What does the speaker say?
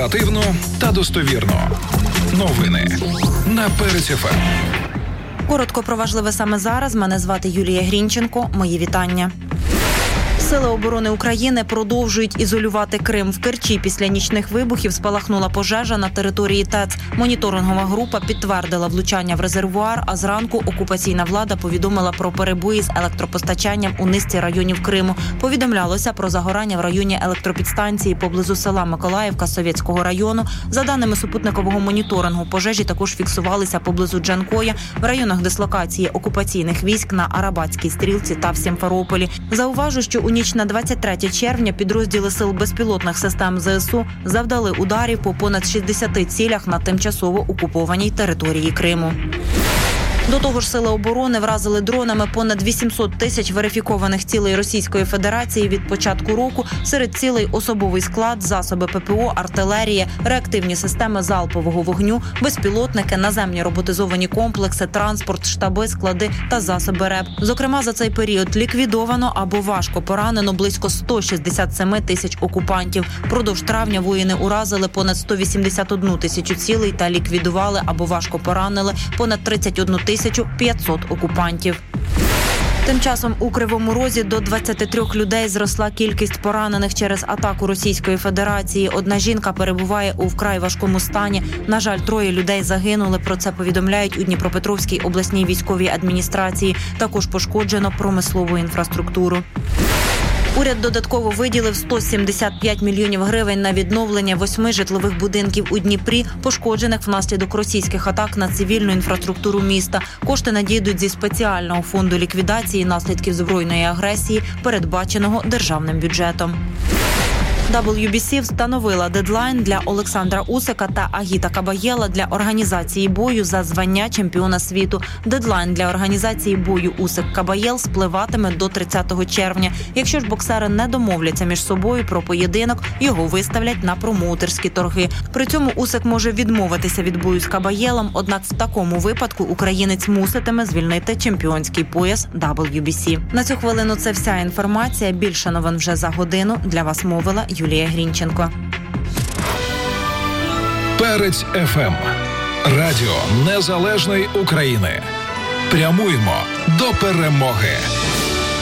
Оперативно та достовірно. Новини на Перець ФМ. Коротко про важливе саме зараз. Мене звати Юлія Грінченко. Мої вітання. Сили оборони України продовжують ізолювати Крим. В Керчі після нічних вибухів спалахнула пожежа на території ТЕЦ. Моніторингова група підтвердила влучання в резервуар, а зранку окупаційна влада повідомила про перебої з електропостачанням у низці районів Криму. Повідомлялося про загорання в районі електропідстанції поблизу села Миколаївка Совєтського району. За даними супутникового моніторингу, пожежі також фіксувалися поблизу Джанкоя, в районах дислокації окупаційних військ на Арабатській стрілці та в Сімферополі. Зауважу, що у ніч на 23 червня підрозділи сил безпілотних систем ЗСУ завдали ударів по понад 60 цілях на тимчасово окупованій території Криму. До того ж, сили оборони вразили дронами понад 800 тисяч верифікованих цілей Російської Федерації від початку року. Серед цілей особовий склад, засоби ППО, артилерія, реактивні системи залпового вогню, безпілотники, наземні роботизовані комплекси, транспорт, штаби, склади та засоби РЕБ. Зокрема, за цей період ліквідовано або важко поранено близько 167 тисяч окупантів. Продовж травня воїни уразили понад 181 тисячу цілей та ліквідували або важко поранили понад 31 500 окупантів. Тим часом у Кривому Розі до 23 людей зросла кількість поранених через атаку Російської Федерації. Одна жінка перебуває у вкрай важкому стані. На жаль, 3 людей загинули. Про це повідомляють у Дніпропетровській обласній військовій адміністрації. Також пошкоджено промислову інфраструктуру. Уряд додатково виділив 175 мільйонів гривень на відновлення 8 житлових будинків у Дніпрі, пошкоджених внаслідок російських атак на цивільну інфраструктуру міста. Кошти надійдуть зі спеціального фонду ліквідації наслідків збройної агресії, передбаченого державним бюджетом. WBC встановила дедлайн для Олександра Усика та Агіта Кабаєла для організації бою за звання чемпіона світу. Дедлайн для організації бою Усик-Кабаєл спливатиме до 30 червня. Якщо ж боксери не домовляться між собою про поєдинок, його виставлять на промоутерські торги. При цьому Усик може відмовитися від бою з Кабаєлом, однак в такому випадку українець муситиме звільнити чемпіонський пояс WBC. На цю хвилину це вся інформація. Більше новин вже за годину. Для вас мовила Юлія Грінченко. Перець ФМ. Радіо Незалежної України. Прямуємо до перемоги.